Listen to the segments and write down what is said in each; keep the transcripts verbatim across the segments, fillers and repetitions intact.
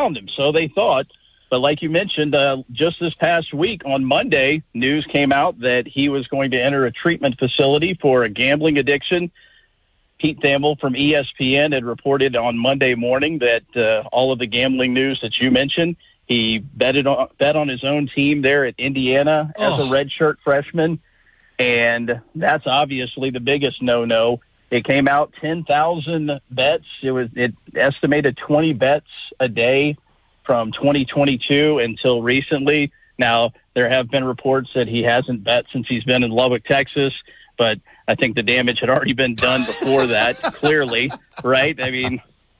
found him. So they thought. But like you mentioned, uh, just this past week on Monday, news came out that he was going to enter a treatment facility for a gambling addiction. Pete Thamel from E S P N had reported on Monday morning that uh, all of the gambling news that you mentioned, he betted on, bet on his own team there at Indiana as oh. a redshirt freshman, and that's obviously the biggest no-no. It came out ten thousand bets. It was it estimated twenty bets a day from twenty twenty-two until recently. Now, there have been reports that he hasn't bet since he's been in Lubbock, Texas, but I think the damage had already been done before that, clearly, right? I mean,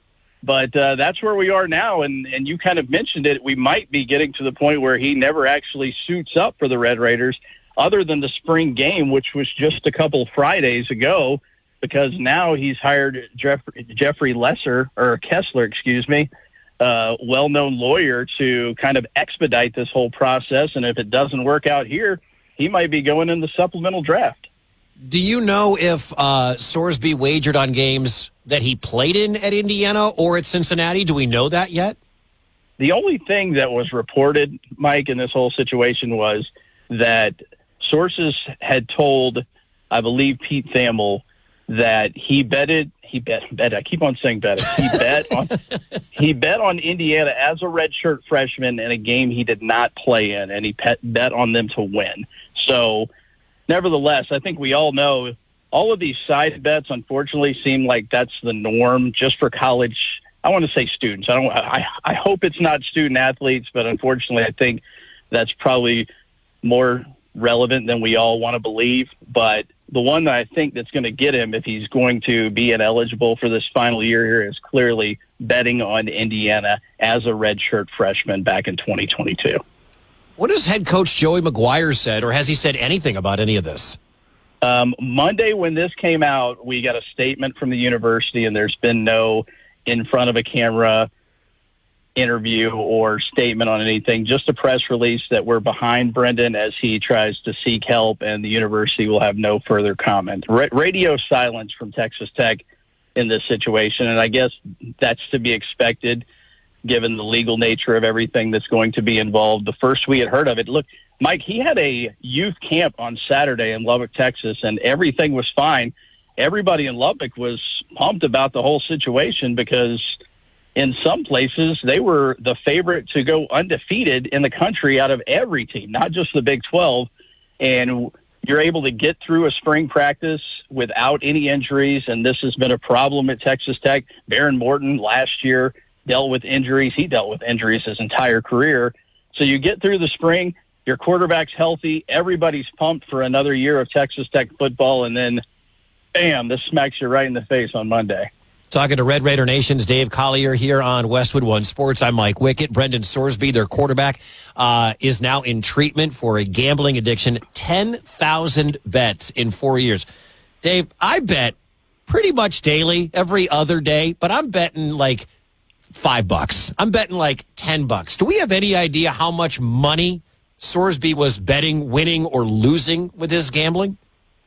but uh, that's where we are now, and, and you kind of mentioned it. We might be getting to the point where he never actually suits up for the Red Raiders, other than the spring game, which was just a couple Fridays ago, because now he's hired Jeff, Jeffrey Lesser, or Kessler, excuse me, uh, well-known lawyer, to kind of expedite this whole process, and if it doesn't work out here, he might be going in the supplemental draft. Do you know if uh, Sorsby wagered on games that he played in at Indiana or at Cincinnati? Do we know that yet? The only thing that was reported, Mike, in this whole situation was that sources had told, I believe, Pete Thamel that he betted, he bet, bet I keep on saying betted, he bet on, he bet on Indiana as a redshirt freshman in a game he did not play in, and he bet, bet on them to win. So, nevertheless, I think we all know all of these side bets, unfortunately, seem like that's the norm just for college. I want to say students. I don't. I, I hope it's not student athletes, but unfortunately, I think that's probably more relevant than we all want to believe. But the one that I think that's going to get him, if he's going to be ineligible for this final year here, is clearly betting on Indiana as a redshirt freshman back in twenty twenty-two. What has head coach Joey McGuire said, or has he said anything about any of this? Um, Monday, when this came out, we got a statement from the university, and there's been no in front of a camera interview or statement on anything, just a press release that we're behind Brendan as he tries to seek help, and the university will have no further comment. Ra- radio silence from Texas Tech in this situation, and I guess that's to be expected given the legal nature of everything that's going to be involved. The first we had heard of it, look, Mike, he had a youth camp on Saturday in Lubbock, Texas, and everything was fine. Everybody in Lubbock was pumped about the whole situation because in some places they were the favorite to go undefeated in the country out of every team, not just the Big twelve. And you're able to get through a spring practice without any injuries, and this has been a problem at Texas Tech. Baron Morton last year dealt with injuries. He dealt with injuries his entire career. So you get through the spring, your quarterback's healthy, everybody's pumped for another year of Texas Tech football, and then, bam, this smacks you right in the face on Monday. Talking to Red Raider Nation's Dave Collier here on Westwood One Sports. I'm Mike Wickett. Brendan Sorsby, their quarterback, uh, is now in treatment for a gambling addiction. ten thousand bets in four years. Dave, I bet pretty much daily, every other day, but I'm betting like five bucks. I'm betting like ten bucks. Do we have any idea how much money Sorsby was betting, winning, or losing with his gambling?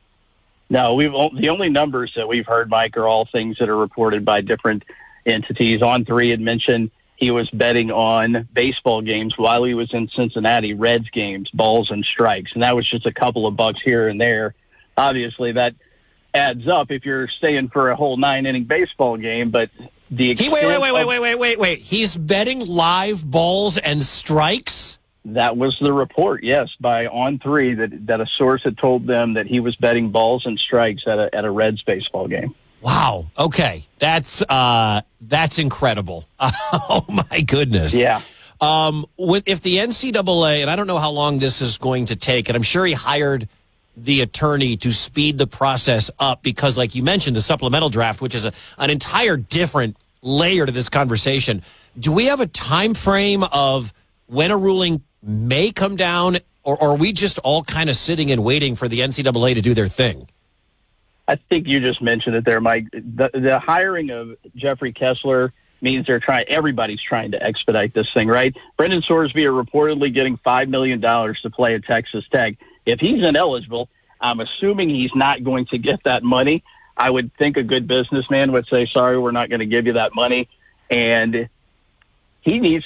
No, we've the only numbers that we've heard, Mike, are all things that are reported by different entities. On three had mentioned he was betting on baseball games while he was in Cincinnati, Reds games, balls and strikes, and that was just a couple of bucks here and there. Obviously, that adds up if you're staying for a whole nine-inning baseball game, but the he, wait, wait, wait, wait, wait, wait, wait, wait. He's betting live balls and strikes? That was the report, yes, by On three, that that a source had told them that he was betting balls and strikes at a at a Reds baseball game. Wow. Okay, that's uh, that's incredible. Oh my goodness. Yeah. Um, with, if the N C double A, and I don't know how long this is going to take, and I'm sure he hired the attorney to speed the process up because, like you mentioned, the supplemental draft, which is a, an entire different layer to this conversation. Do we have a time frame of when a ruling may come down, or, or are we just all kind of sitting and waiting for the N C double A to do their thing? I think you just mentioned it there, Mike. The, the hiring of Jeffrey Kessler means they're trying. Everybody's trying to expedite this thing, right? Brendan Sorsby are reportedly getting five million dollars to play at Texas Tech. If he's ineligible, I'm assuming he's not going to get that money. I would think a good businessman would say, sorry, we're not going to give you that money. And he needs